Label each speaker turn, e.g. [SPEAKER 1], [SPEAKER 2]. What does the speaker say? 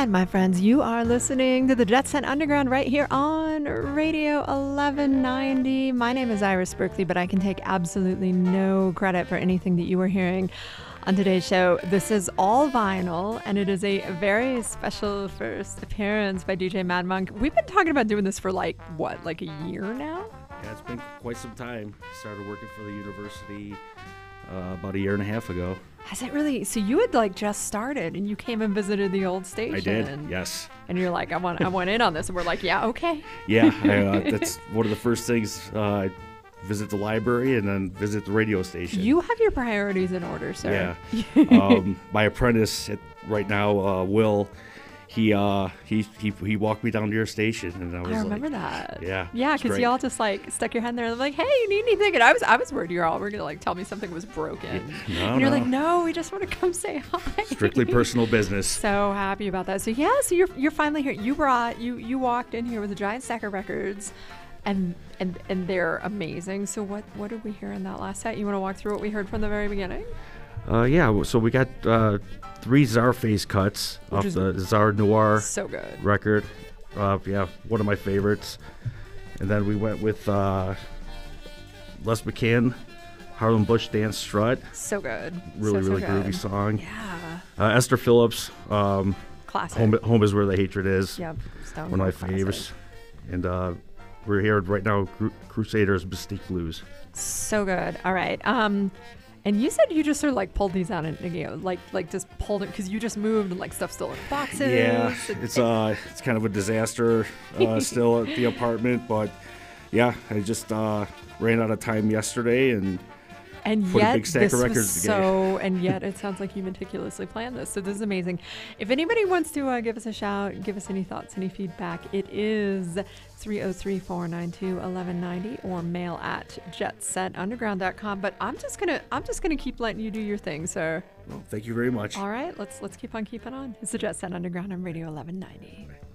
[SPEAKER 1] right, my friends, you are listening to the Jet Set Underground right here on Radio 1190. My name is Iris Berkeley, but I can take absolutely no credit for anything that you are hearing on today's show. This is all vinyl, and it is a very special first appearance by DJ Mad Monk. We've been talking about doing this for like a year now?
[SPEAKER 2] Yeah, it's been quite some time. Started working for the university about a year and a half ago.
[SPEAKER 1] Has it really? So you had just started and you came and visited the old station.
[SPEAKER 2] I did, yes.
[SPEAKER 1] And you're like, I want in on this. And we're like, yeah, okay.
[SPEAKER 2] Yeah, that's one of the first things. Visit the library and then visit the radio station.
[SPEAKER 1] You have your priorities in order, sir.
[SPEAKER 2] Yeah. My apprentice right now, Will, he walked me down to your station, and I
[SPEAKER 1] remember that.
[SPEAKER 2] Yeah.
[SPEAKER 1] Yeah, because y'all just stuck your head in there and like, hey, you need anything? And I was worried you all were gonna tell me something was broken.
[SPEAKER 2] No,
[SPEAKER 1] and you're like, no, we just want to come say hi.
[SPEAKER 2] Strictly personal business.
[SPEAKER 1] So happy about that. So yeah, so you're finally here. You walked in here with a giant stack of records. And they're amazing. So what did we hear in that last set? You want to walk through what we heard from the very beginning?
[SPEAKER 2] Yeah. So we got 3 Czarface cuts off the Czar Noir record. Yeah, one of my favorites. And then we went with Les McCann, Harlem Bush Dance Strut.
[SPEAKER 1] So good.
[SPEAKER 2] Really
[SPEAKER 1] so
[SPEAKER 2] groovy
[SPEAKER 1] good.
[SPEAKER 2] song.
[SPEAKER 1] Yeah.
[SPEAKER 2] Esther Phillips.
[SPEAKER 1] Classic.
[SPEAKER 2] Home is where the hatred is.
[SPEAKER 1] Yep.
[SPEAKER 2] One of my favorites. And we're here right now, Crusaders Mystique Blues.
[SPEAKER 1] So good. All right. And you said you just sort of pulled these out and just pulled it because you just moved and stuff's still in boxes.
[SPEAKER 2] Yeah, it's kind of a disaster still at the apartment, but yeah, I just ran out of time yesterday and put a big stack of records together.
[SPEAKER 1] And yet it sounds like you meticulously planned this. So this is amazing. If anybody wants to give us a shout, give us any thoughts, any feedback, it is 303-492-1190 or mail at jetsetunderground.com. But I'm just gonna keep letting you do your thing, sir.
[SPEAKER 2] Well, thank you very much.
[SPEAKER 1] All right, let's keep on keeping on. It's the Jet Set Underground on Radio 1190.